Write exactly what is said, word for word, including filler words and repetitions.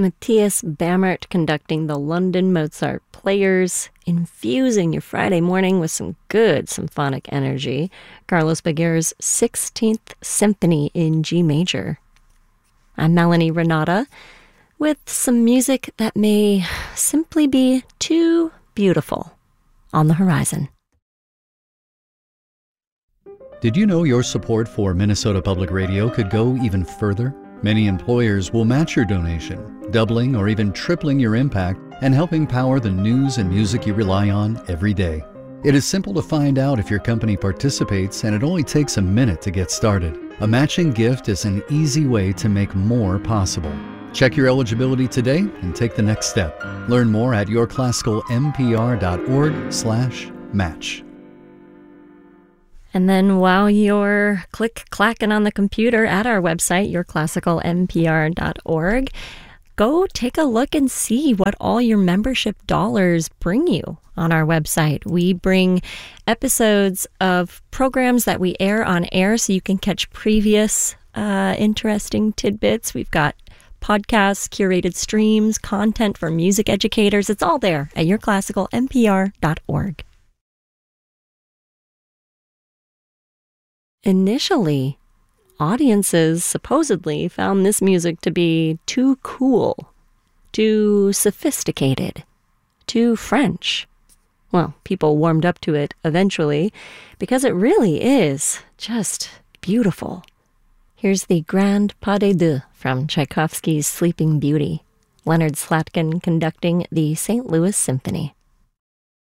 Matthias Bammert conducting the London Mozart Players, infusing your Friday morning with some good symphonic energy. Carlos Baguer's sixteenth Symphony in G major. I'm Melanie Renata with some music that may simply be too beautiful on the horizon. Did you know your support for Minnesota Public Radio could go even further? Many employers will match your donation, doubling or even tripling your impact and helping power the news and music you rely on every day. It is simple to find out if your company participates, and it only takes a minute to get started. A matching gift is an easy way to make more possible. Check your eligibility today and take the next step. Learn more at yourclassicalmpr.org slash match. And then while you're click-clacking on the computer at our website, your classical m p r dot org, go take a look and see what all your membership dollars bring you on our website. We bring episodes of programs that we air on air so you can catch previous uh, interesting tidbits. We've got podcasts, curated streams, content for music educators. It's all there at your classical m p r dot org. Initially, audiences supposedly found this music to be too cool, too sophisticated, too French. Well, people warmed up to it eventually because it really is just beautiful. Here's the Grand Pas de Deux from Tchaikovsky's Sleeping Beauty, Leonard Slatkin conducting the Saint Louis Symphony.